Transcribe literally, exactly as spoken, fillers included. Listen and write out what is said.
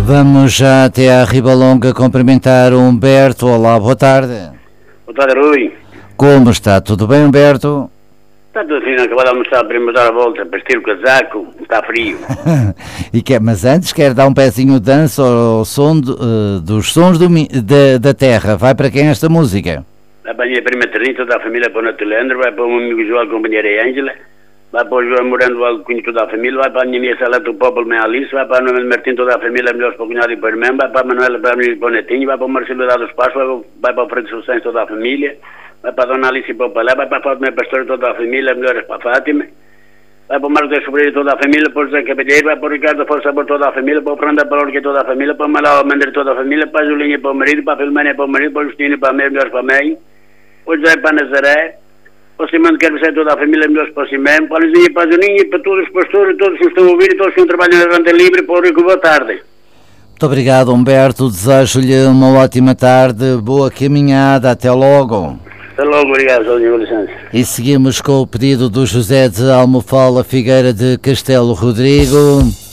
Vamos já até à Ribalonga cumprimentar o Humberto. Olá, boa tarde. Boa tarde, Rui. Como está? Tudo bem, Humberto? Está tudo fino, acabado de almoçar para me dar a volta, para vestir o casaco, está frio. E quer, mas antes quer dar um pezinho de dança ao som de, uh, dos sons do, da, da terra. Vai para quem esta música? Vai para a minha prima Teresa, toda a família, para o Neto Leandro, vai para o meu amigo João, companheira Ângela, vai para o João Morando, o Alcunho, toda a família, vai para a minha minha Salete, o Pópolo, minha Alice, vai para o Manuel Martim, toda a família, melhores para o cunhado e para o irmão, vai para a Manuela, para o menino e para o netinho, vai para o Marcelo da dos Passos, vai, vai para o Freire Sucens, toda a família, vai para a Dona Alice e para o Palé, vai para a Fátima Pastor, toda a família, melhores para a Fátima, vai para o Marcos da Sobreira, toda a família, para o José Cavalheiro, vai para o Ricardo Força, para toda a família, para o Fernando Palorque, toda a família, para o Manuel Mandre, toda a família, para a Julinha, para o marido, para a Filomena, para o marido, para o Justino, para a mãe, melhores para a mãe, para o José, para a Nazaré, para o Simão, quero ser toda a família, melhores para o Simão, para a Luzinha, para a Juninha, para todos os pastores, todos que estão a ouvir e todos que trabalham na Randa Livre, para o Rico, boa tarde. Muito obrigado, Humberto, desejo-lhe uma ótima tarde, boa caminhada, até logo. Até logo, obrigado, Sr. licença. E seguimos com o pedido do José de Almofala Figueira de Castelo Rodrigo.